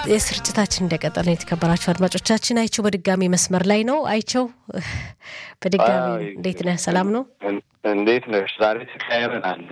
የስርጭታችን እንደቀጠለ የተከበራችሁ አድማጮቻችን አይቸው በድጋሚ መስመር ላይ ነው አይቸው በድጋሚ እንዴት ነህ ሰላም ነው እንዴት ነሽ ዛሬ ተካየረናል